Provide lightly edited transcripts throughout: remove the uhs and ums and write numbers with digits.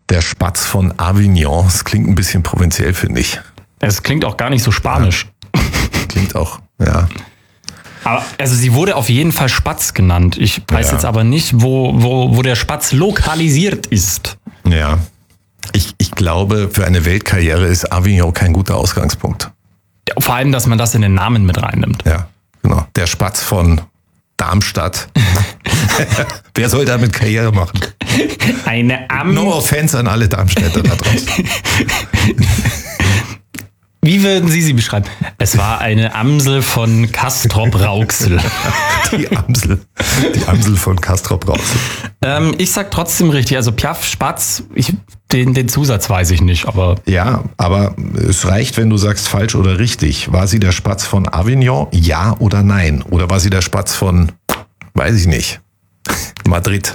Der Spatz von Avignon. Das klingt ein bisschen provinziell, finde ich. Es klingt auch gar nicht so spanisch. Ja, klingt auch, ja. Aber also sie wurde auf jeden Fall Spatz genannt. Ich weiß jetzt aber nicht, wo der Spatz lokalisiert ist. Ja. Ich glaube, für eine Weltkarriere ist Avignon kein guter Ausgangspunkt. Ja, vor allem, dass man das in den Namen mit reinnimmt. Ja, genau. Der Spatz von Darmstadt. Wer soll damit Karriere machen? No offense an alle Darmstädter da draußen. Wie würden Sie beschreiben? Es war eine Amsel von Castrop-Rauxel. Die Amsel von Castrop-Rauxel. Ich sag trotzdem richtig, also Piaf, Spatz, den Zusatz weiß ich nicht, aber... Ja, aber es reicht, wenn du sagst falsch oder richtig. War sie der Spatz von Avignon, ja oder nein? Oder war sie der Spatz von, weiß ich nicht, Madrid?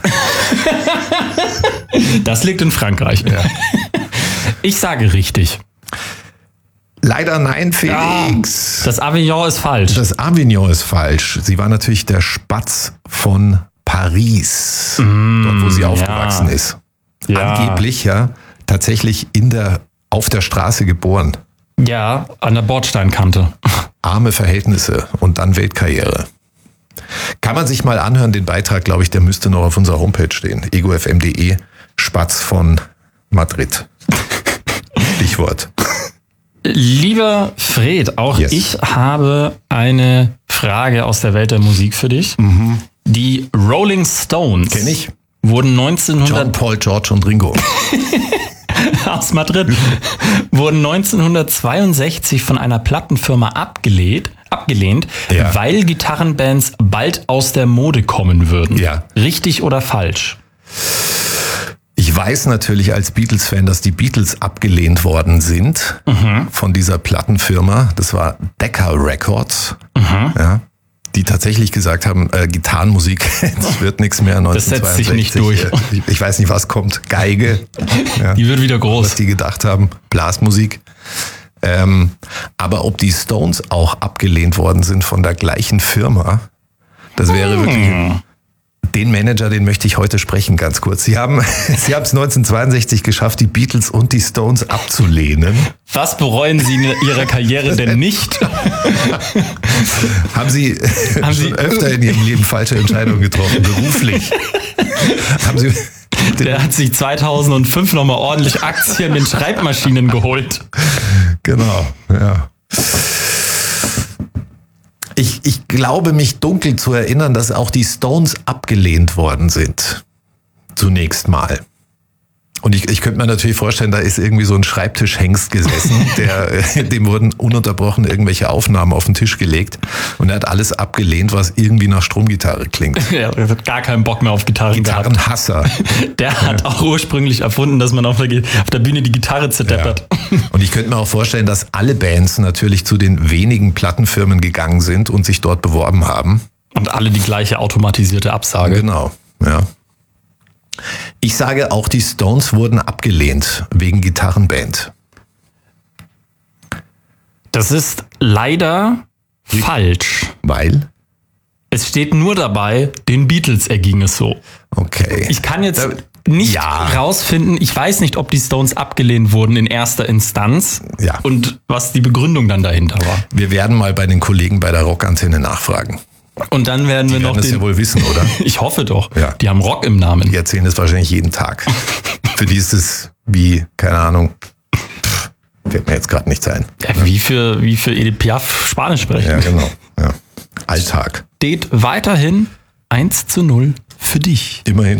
Das liegt in Frankreich. Ja. Ich sage richtig. Leider nein, Felix. Ja, das Avignon ist falsch. Das Avignon ist falsch. Sie war natürlich der Spatz von Paris, dort wo sie aufgewachsen ist. Ja. Angeblich tatsächlich auf der Straße geboren. Ja, an der Bordsteinkante. Arme Verhältnisse und dann Weltkarriere. Kann man sich mal anhören, den Beitrag, glaube ich, der müsste noch auf unserer Homepage stehen. egofm.de, Spatz von Madrid. Stichwort. Lieber Fred, auch ich habe eine Frage aus der Welt der Musik für dich. Mhm. Die Rolling Stones. Kenn ich. Wurden John, Paul, George und Ringo. Aus Madrid. Wurden 1962 von einer Plattenfirma abgelehnt, weil Gitarrenbands bald aus der Mode kommen würden. Ja. Richtig oder falsch? Ich weiß natürlich als Beatles-Fan, dass die Beatles abgelehnt worden sind von dieser Plattenfirma. Das war Decca Records, die tatsächlich gesagt haben, Gitarrenmusik, das wird nichts mehr. 1962. Das setzt sich nicht durch. Ich weiß nicht, was kommt. Geige. Ja, die wird wieder groß. Was die gedacht haben. Blasmusik. Aber ob die Stones auch abgelehnt worden sind von der gleichen Firma, das wäre wirklich... Den Manager, den möchte ich heute sprechen, ganz kurz. Sie haben es 1962 geschafft, die Beatles und die Stones abzulehnen. Was bereuen Sie in Ihrer Karriere denn nicht? Haben Sie schon öfter in Ihrem Leben falsche Entscheidungen getroffen, beruflich? Der hat sich 2005 nochmal ordentlich Aktien in Schreibmaschinen geholt. Genau, ja. Ich glaube, mich dunkel zu erinnern, dass auch die Stones abgelehnt worden sind. Zunächst mal. Und ich könnte mir natürlich vorstellen, da ist irgendwie so ein Schreibtischhengst gesessen, dem wurden ununterbrochen irgendwelche Aufnahmen auf den Tisch gelegt und er hat alles abgelehnt, was irgendwie nach Stromgitarre klingt. Er hat gar keinen Bock mehr auf Gitarren gehabt. Gitarrenhasser. Der hat auch ursprünglich erfunden, dass man auf der Bühne die Gitarre zerdeppert. Ja. Und ich könnte mir auch vorstellen, dass alle Bands natürlich zu den wenigen Plattenfirmen gegangen sind und sich dort beworben haben. Und alle die gleiche automatisierte Absage. Genau, ja. Ich sage, auch die Stones wurden abgelehnt wegen Gitarrenband. Das ist leider falsch. Weil? Es steht nur dabei, den Beatles erging es so. Okay. Ich kann jetzt nicht rausfinden, ich weiß nicht, ob die Stones abgelehnt wurden in erster Instanz und was die Begründung dann dahinter war. Wir werden mal bei den Kollegen bei der Rockantenne nachfragen. Und dann werden wir noch das ja wohl wissen, oder? Ich hoffe doch. Ja. Die haben Rock im Namen. Die erzählen das wahrscheinlich jeden Tag. Für die ist es wie, keine Ahnung, fällt mir jetzt gerade nichts ein. Ja, wie für Edith Piaf Spanisch sprechen. Ja, genau. Ja. Alltag. Steht weiterhin 1:0 für dich. Immerhin.